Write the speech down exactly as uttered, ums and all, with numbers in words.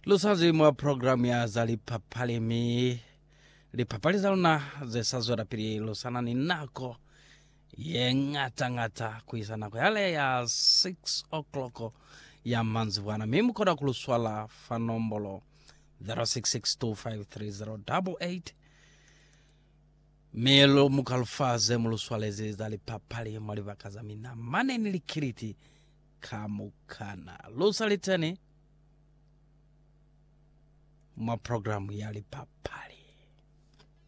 Lusazi mwa program ya zali papali mi li papali zauna ze sazora pili lusana ni nako ye ngata ngata kuisa nako yale ya six o'clock ya manzi wana mimu koda kuluswala fanombolo zero six six two five three zero eight eight melo mukalfaze muluswaleze zali papali mwaliva kazamina mane nilikiriti kamukana lusaliteni mwa programu yali papali.